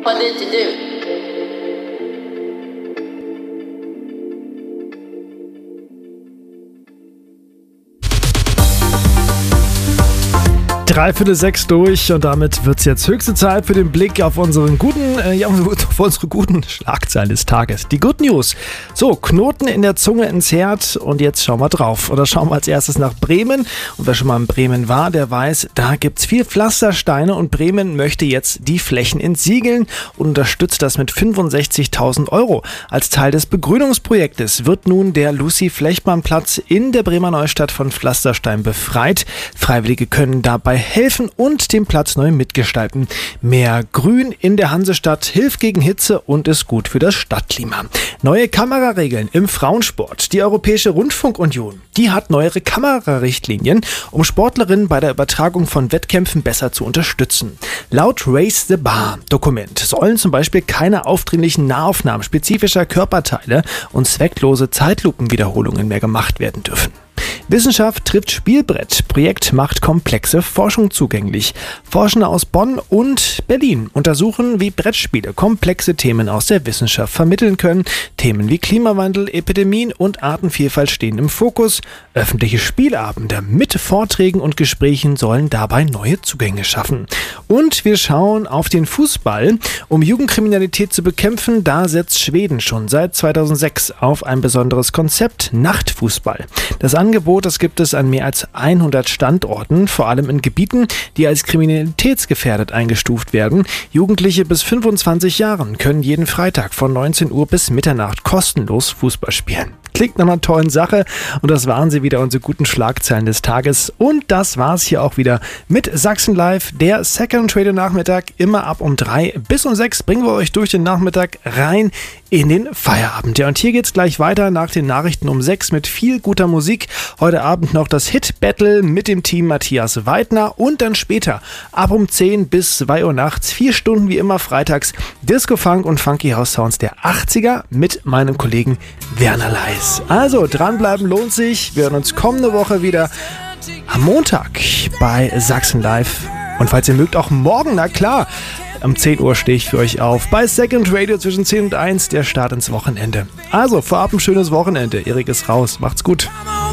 What did you do? Dreiviertel 6 durch und damit wird es jetzt höchste Zeit für den Blick auf auf unsere guten Schlagzeilen des Tages. Die Good News. So, Knoten in der Zunge entzerrt und jetzt schauen wir drauf. Oder schauen wir als erstes nach Bremen. Und wer schon mal in Bremen war, der weiß, da gibt es viel Pflastersteine und Bremen möchte jetzt die Flächen entsiegeln und unterstützt das mit 65.000 €. Als Teil des Begrünungsprojektes wird nun der Lucy-Flechmann-Platz in der Bremer Neustadt von Pflasterstein befreit. Freiwillige können dabei helfen und den Platz neu mitgestalten. Mehr Grün in der Hansestadt hilft gegen Hitze und ist gut für das Stadtklima. Neue Kameraregeln im Frauensport. Die Europäische Rundfunkunion, die hat neuere Kamerarichtlinien, um Sportlerinnen bei der Übertragung von Wettkämpfen besser zu unterstützen. Laut Raise the Bar Dokument sollen zum Beispiel keine aufdringlichen Nahaufnahmen spezifischer Körperteile und zwecklose Zeitlupenwiederholungen mehr gemacht werden dürfen. Wissenschaft trifft Spielbrett. Projekt macht komplexe Forschung zugänglich. Forschende aus Bonn und Berlin untersuchen, wie Brettspiele komplexe Themen aus der Wissenschaft vermitteln können. Themen wie Klimawandel, Epidemien und Artenvielfalt stehen im Fokus. Öffentliche Spielabende mit Vorträgen und Gesprächen sollen dabei neue Zugänge schaffen. Und wir schauen auf den Fußball. Um Jugendkriminalität zu bekämpfen, da setzt Schweden schon seit 2006 auf ein besonderes Konzept: Nachtfußball. Das Angebot, das gibt es an mehr als 100 Standorten, vor allem in Gebieten, die als kriminalitätsgefährdet eingestuft werden. Jugendliche bis 25 Jahren können jeden Freitag von 19 Uhr bis Mitternacht kostenlos Fußball spielen. Klingt nach einer tollen Sache und das waren sie wieder, unsere guten Schlagzeilen des Tages. Und das war's hier auch wieder mit Sachsen Live, der Second Radio Nachmittag. Immer ab um 3 bis um 6 bringen wir euch durch den Nachmittag rein in den Feierabend. Ja, und hier geht's gleich weiter nach den Nachrichten um 6 mit viel guter Musik. Heute Abend noch das Hit-Battle mit dem Team Matthias Weidner und dann später ab um 10 bis 2 Uhr nachts 4 Stunden wie immer freitags Disco-Funk und Funky House Sounds der 80er mit meinem Kollegen Werner Leis. Also dranbleiben lohnt sich. Wir hören uns kommende Woche wieder am Montag bei Sachsen Live. Und falls ihr mögt, auch morgen, na klar, um 10 Uhr stehe ich für euch auf bei Second Radio zwischen 10 und 1, der Start ins Wochenende. Also vorab ein schönes Wochenende. Erik ist raus. Macht's gut.